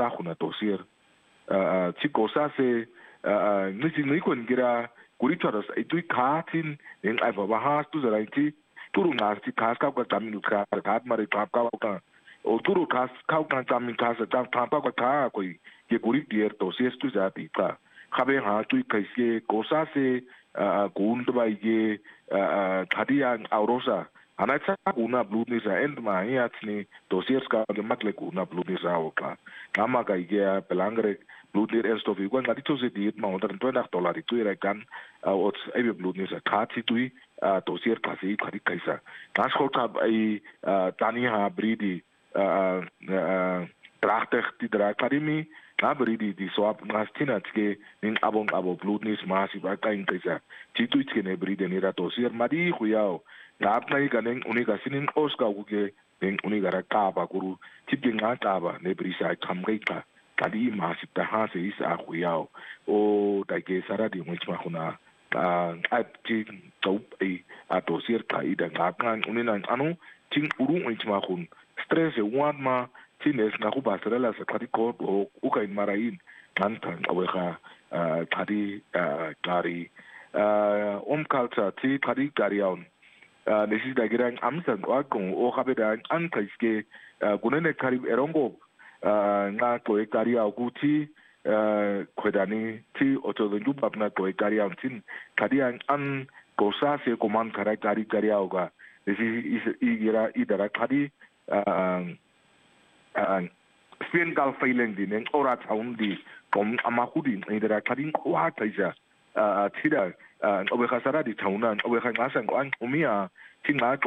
khuna dosier chikosa se ngi kon gira kurichara itu khatin eng ai baba has tu zara ti turu ngasti khas ka tamin ka khat mari ka o turu khas ka tamin khas ta pa ka koi ye kurik dier dosier tu zati ka khabe ha tu kaise kosa se kun to bai ye khadiang aurosa Anaitsa una blutnisa end ma hiatni dosiers ka makle una blutnisa oka. Kama ka igea pelangre blutnir enstof igual ngadito se diet ma $120 itu irekan ots ebe blutnisa kati tui dosier klasi kadi kaisa. Kas kota ai tani ha bridi trachtig die drakadimi na bridi di swap ngastina tske ning abong abo blutnis masi ba kain kaisa. Titu tske bridi nira dosier madi khuyao Lapnai ganeng uniga sinin oska uge neng uniga rakaba guru tipge ngataba ne brisa kamgaita kadi masita hase isa khuyao o dage saradi muchma khuna at ti top a dosier kaida ngatngan unina anu ting uru muchma khun stress e wanma tines na ku basrela sa kadi ko o ukain marain kantan aweha kadi kari kalta ti kadi kariaun Nesi dagiran amsan wakong o kabeda an kaiske gunene karib erongo nga toy karia guti kwedani ti otodonju babna toy karia tin kadian an kosa se koman kari karia oga nesi igira idara kadi spin gal failing din ora taun di kom amakudi idara kadi kwa taisa tida obe khasara di tauna obe khangasan ko an umia tinga